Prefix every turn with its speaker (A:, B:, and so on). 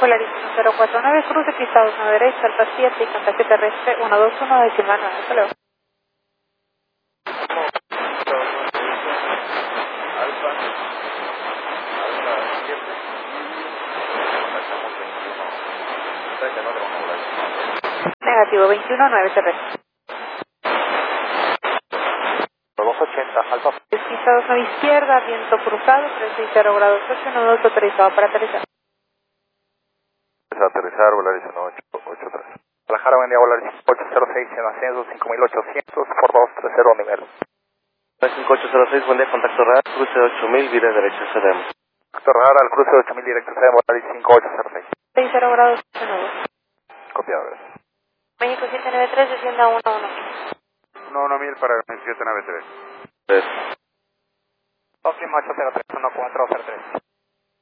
A: Polaris 049, cruce pista 1 derecha, alfa 7 y contacto terrestre 121 decimal 9. Hasta luego. Negativo 21-9 terrestre.
B: 280, alfa.
A: Pista 29 izquierda, viento cruzado, 360 grados 8, nudos autorizado para aterrizar.
B: Aterrizar, Volaris 1883. Guadalajara, buen día, Volaris 806 en ascenso, 5800, por 230 nivel.
C: 5806, buen día, contacto radar, cruce 8000, vía derecha, CDM.
B: Contacto radar al cruce 8000 directo, CDM, Volaris 5806.
A: 60 grados 8 nudos.
B: Copiado, gracias.
A: México 793, descienda 11.
B: 1000 para 793.
C: 3.
B: Óptimo 803, 1403.